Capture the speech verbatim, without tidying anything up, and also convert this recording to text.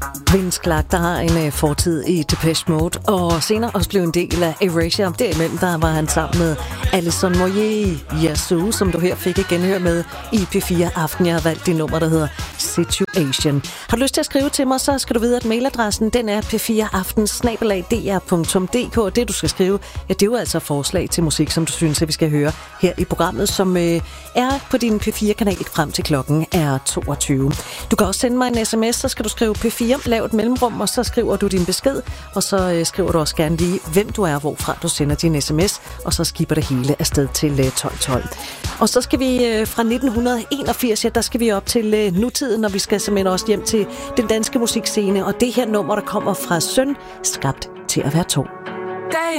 Vince Clarke, der har en uh, fortid i Depeche Mode, og senere også blev en del af Erasure. Derimellem der var han sammen med Alison Moyet, Yazoo, som du her fik et genhør med i P fire Aften. Jeg har valgt det nummer, der hedder Situation. Har du lyst til at skrive til mig, så skal du vide, at mailadressen den er p fire aften snabel-a d r punktum d k. Det du skal skrive, ja, det er jo altså forslag til musik, som du synes, at vi skal høre her i programmet, som øh, er på din P fire-kanal frem til klokken er toogtyve. Du kan også sende mig en sms, så skal du skrive P fire, lav et mellemrum, og så skriver du din besked, og så øh, skriver du også gerne lige, hvem du er, hvorfra du sender din sms, og så skipper det hele afsted til øh, tolv tolv. Og så skal vi øh, fra nitten enogfirs, ja, der skal vi op til øh, nutiden, og vi skal simpelthen også hjem til den danske musikscene, og det her nummer, der kommer fra Søn, skabt til at være to.